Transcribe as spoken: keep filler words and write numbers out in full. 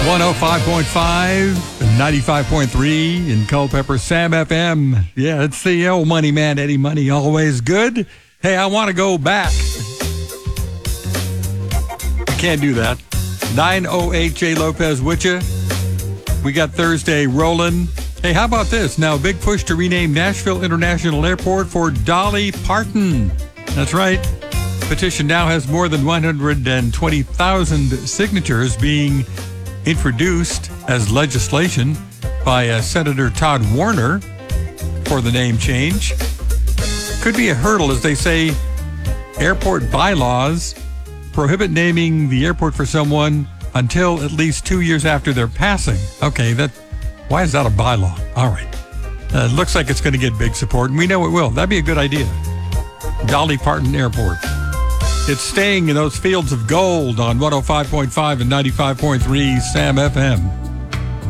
one oh five point five, ninety-five point three in Culpeper, Sam F M. Yeah, it's the old money man, Eddie Money, always good. Hey, I want to go back. I can't do that. nine oh eight J. Lopez with you. We got Thursday rolling. Hey, how about this? Now, big push to rename Nashville International Airport for Dolly Parton. That's right. Petition now has more than one hundred twenty thousand signatures being introduced as legislation by uh, Senator Todd Warner for the name change. Could be a hurdle, as they say. Airport bylaws prohibit naming the airport for someone until at least two years after their passing. Okay, that why is that a bylaw? All right. Uh, looks like it's going to get big support, and we know it will. That'd be a good idea. Dolly Parton Airport. It's staying in those fields of gold on one oh five point five and ninety-five point three Sam F M.